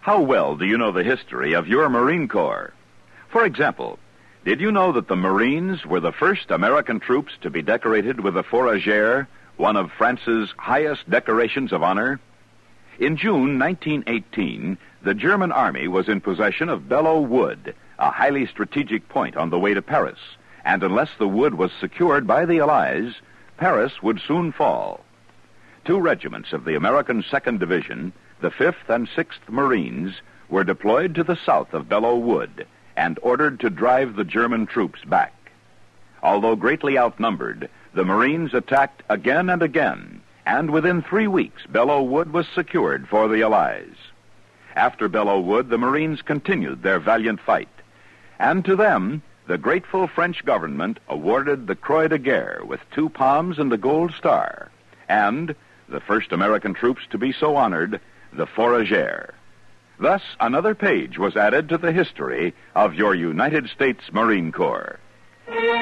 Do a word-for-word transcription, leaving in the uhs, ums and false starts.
How well do you know the history of your Marine Corps? For example, did you know that the Marines were the first American troops to be decorated with the Fourragère, one of France's highest decorations of honor? In June nineteen eighteen, the German army was in possession of Belleau Wood, a highly strategic point on the way to Paris, and unless the wood was secured by the Allies, Paris would soon fall. Two regiments of the American Second Division, the fifth and sixth Marines, were deployed to the south of Belleau Wood and ordered to drive the German troops back. Although greatly outnumbered, the Marines attacked again and again, and within three weeks, Belleau Wood was secured for the Allies. After Belleau Wood, the Marines continued their valiant fight, and to them, the grateful French government awarded the Croix de Guerre with two palms and a gold star, and the first American troops to be so honored, the Fourragère. Thus, another page was added to the history of your United States Marine Corps.